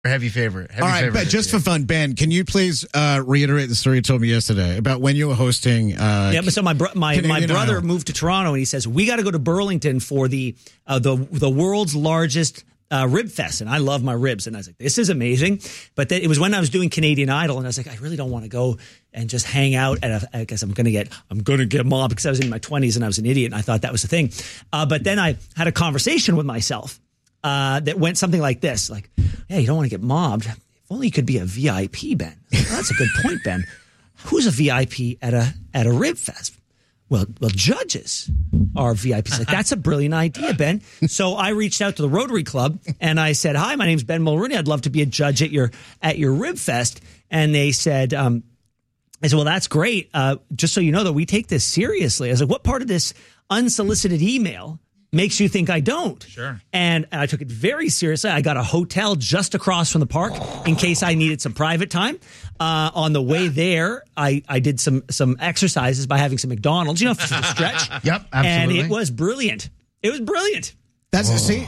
Heavy favorite. All right, but just for fun, Ben, can you please reiterate the story you told me yesterday about when you were hosting? But so my brother moved to Toronto, and he says we got to go to Burlington for the world's largest rib fest, and I love my ribs, and I was like, this is amazing. But then it was when I was doing Canadian Idol, and I was like, I really don't want to go and just hang out I guess I'm gonna get mobbed because I was in my 20s and I was an idiot, and I thought that was the thing. But then I had a conversation with myself. That went something like this, like, yeah, you don't want to get mobbed. If only you could be a VIP, Ben. Like, oh, that's a good point, Ben. Who's a VIP at a rib fest? Well, judges are VIPs. Like, that's a brilliant idea, Ben. So I reached out to the Rotary Club and I said, hi, my name's Ben Mulrooney. I'd love to be a judge at your rib fest. And they said, I said, well, that's great. Just so you know that we take this seriously. I was like, what part of this unsolicited email makes you think I don't? Sure. And I took it very seriously. I got a hotel just across from the park in case I needed some private time. On the way there, I did some exercises by having some McDonald's, just to stretch. Yep, absolutely. And it was brilliant. It was brilliant. That's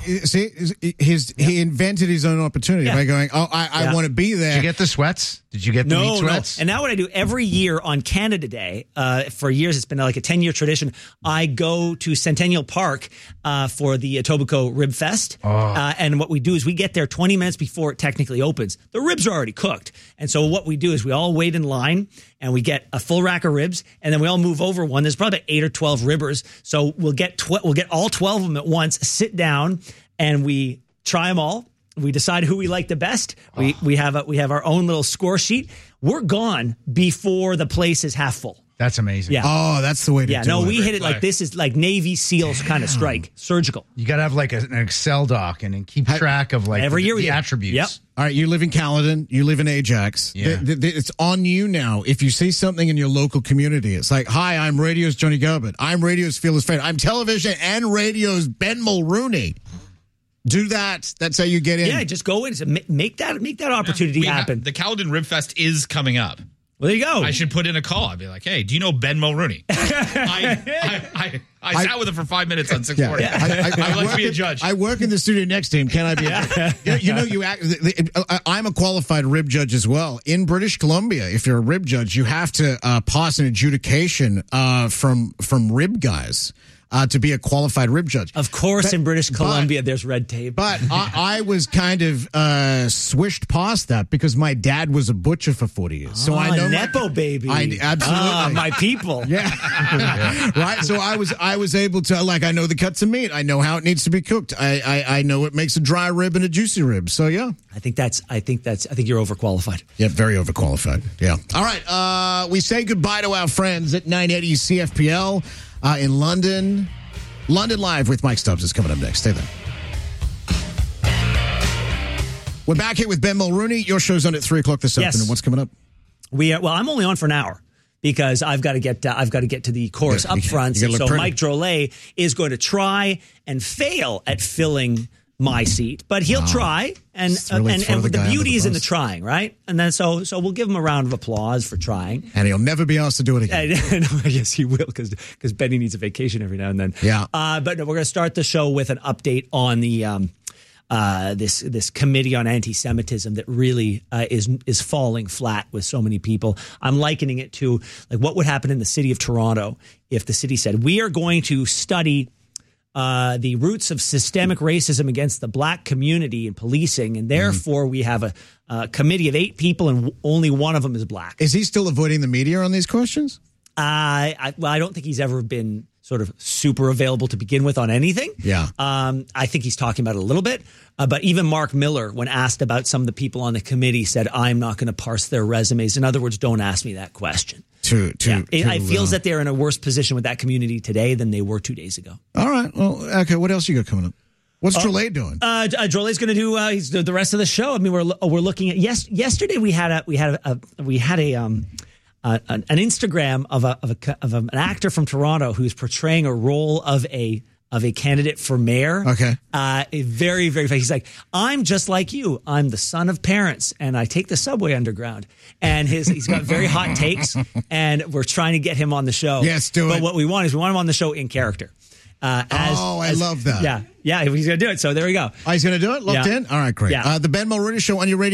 he invented his own opportunity by going, I want to be there. Did you get the sweats? Did you get the meat sweats? No. And now what I do every year on Canada Day, for years it's been like a 10-year tradition, I go to Centennial Park for the Etobicoke Rib Fest. And what we do is we get there 20 minutes before it technically opens. The ribs are already cooked. And so what we do is we all wait in line and we get a full rack of ribs, and then we all move over one. There's probably 8 or 12 ribbers. So we'll get all 12 of them at once, sit down, and we try them all. We decide who we like the best. We have our own little score sheet. We're gone before the place is half full. That's amazing. Yeah. Oh, that's the way to do it. Yeah, no, we hit it like this is like Navy SEALs kind of strike, surgical. You got to have like an Excel doc and keep track of like every year the attributes. Yep. All right, you live in Caledon, you live in Ajax. Yeah. It's on you now. If you see something in your local community, it's like, hi, I'm radio's Johnny Gilbert. I'm radio's Fearless Fred. I'm television and radio's Ben Mulrooney. Do that. That's how you get in. Yeah, just go in. Make that opportunity happen. The Caledon Rib Fest is coming up. Well, there you go. I should put in a call. I'd be like, hey, do you know Ben Mulrooney? I sat with him for 5 minutes on 640. I'd like to be a judge. I work in the studio next to him. Can I be a judge? I'm a qualified rib judge as well. In British Columbia, if you're a rib judge, you have to pass an adjudication from rib guys. To be a qualified rib judge. Of course, in British Columbia, there's red tape. But I was kind of swished past that because my dad was a butcher for 40 years. So I know Nepo baby. Absolutely. My people. Yeah. Right. So I was able to, I know the cuts of meat. I know how it needs to be cooked. I know what makes a dry rib and a juicy rib. So yeah. I think you're overqualified. Yeah, very overqualified. Yeah. All right. We say goodbye to our friends at 980 CFPL. In London. London Live with Mike Stubbs is coming up next. Stay there. We're back here with Ben Mulrooney. Your show's on at 3 o'clock this afternoon. What's coming up? I'm only on for an hour because I've got to get to the chorus up front. So Mike Drolet is going to try and fail at filling my seat, but he'll try, and the beauty is in the trying, right? And then so we'll give him a round of applause for trying, and he'll never be asked to do it again. Yes, he will, because Benny needs a vacation every now and then. Yeah, but no, we're going to start the show with an update on the this committee on anti-Semitism that really is falling flat with so many people. I'm likening it to like what would happen in the city of Toronto if the city said, we are going to study the roots of systemic racism against the black community in policing, and therefore we have a committee of 8 people and only one of them is black. Is he still avoiding the media on these questions? I don't think he's ever been sort of super available to begin with on anything. Yeah. I think he's talking about it a little bit. But even Mark Miller, when asked about some of the people on the committee, said, I'm not going to parse their resumes. In other words, don't ask me that question. It feels that they're in a worse position with that community today than they were 2 days ago. All right. Well, okay. What else you got coming up? What's Drolet doing? Drolet's going to do the rest of the show. I mean, we're looking at yesterday. We had an Instagram of an actor from Toronto who's portraying a role of a candidate for mayor. Okay. Very, very funny. He's like, I'm just like you. I'm the son of parents, and I take the subway underground. And he's got very hot takes, and we're trying to get him on the show. Yes, do it. But what we want him on the show in character. I love that. Yeah. Yeah, he's going to do it. So there we go. Oh, he's going to do it? Locked in? All right, great. Yeah. The Ben Mulroney Show on your radio.